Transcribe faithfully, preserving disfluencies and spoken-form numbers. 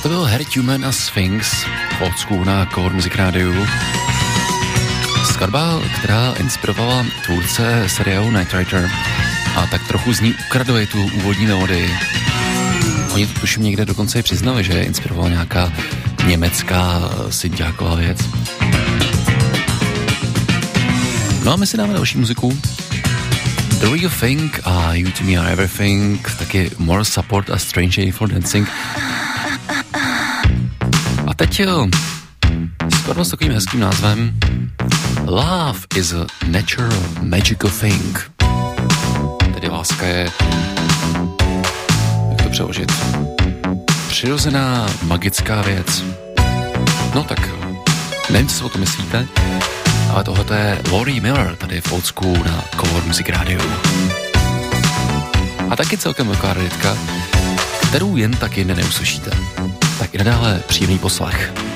To byl Harry Tuman a Sphinx, old school na Core Music Radio. Skladba, která inspirovala tvůrce seriálu Knight Rider a tak trochu z ní ukradli tu úvodní melodii. Oni to tuším někde dokonce i přiznali, že je inspirovala nějaká německá synťáková věc. No a my si dáme další muziku. The Real Thing a You To Me Are Everything, taky More Support a Strange for Dancing. A teď jo, skladba s takovým hezkým názvem Love is a Natural Magical Thing. Tedy láska je, jak to přeložit, přirozená magická věc. No tak, nevím, co si o to myslíte, ale tohle je Laurie Miller, tady v Old School na Core Music Radio. A taky celkem velká raditka, kterou jen tak jinde neuslyšíte. Tak i nadále příjemný poslech.